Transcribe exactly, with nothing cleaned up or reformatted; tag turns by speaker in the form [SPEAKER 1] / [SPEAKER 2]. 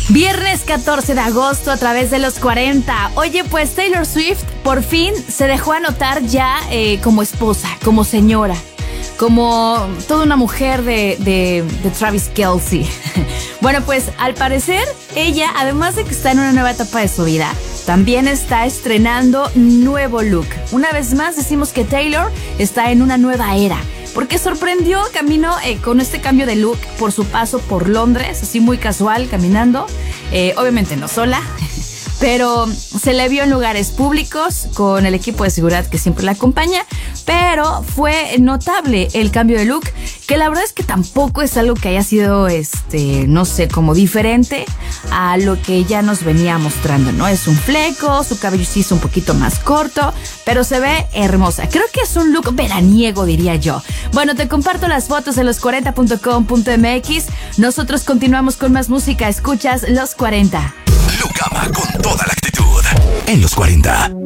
[SPEAKER 1] Viernes catorce de agosto a través de los cuarenta. Oye, pues Taylor Swift por fin se dejó anotar ya eh, como esposa, como señora, como toda una mujer de, de, de Travis Kelce. Bueno, pues al parecer ella, además de que está en una nueva etapa de su vida, también está estrenando nuevo look. Una vez más decimos que Taylor está en una nueva era, porque sorprendió camino eh, con este cambio de look por su paso por Londres, así muy casual, caminando, eh, obviamente no sola, pero se le vio en lugares públicos con el equipo de seguridad que siempre la acompaña, pero fue notable el cambio de look, que la verdad es que tampoco es algo que haya sido, este, no sé, como diferente a lo que ya nos venía mostrando, ¿no? Es un fleco, su cabello sí es un poquito más corto, pero se ve hermosa. Creo que es un look veraniego, diría yo. Bueno, te comparto las fotos en los cuarenta punto com punto m x. Nosotros continuamos con más música. Escuchas Los cuarenta.
[SPEAKER 2] Lucama con toda la actitud en Los cuarenta.